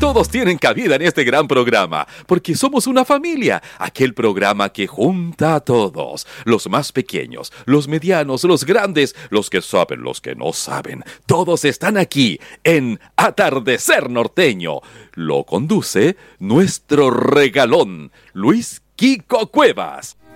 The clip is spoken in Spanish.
Todos tienen cabida en este gran programa, porque somos una familia, aquel programa que junta a todos, los más pequeños, los medianos, los grandes, los que saben, los que no saben. Todos están aquí en Atardecer Norteño. Lo conduce nuestro regalón, Luis Quico Cuevas.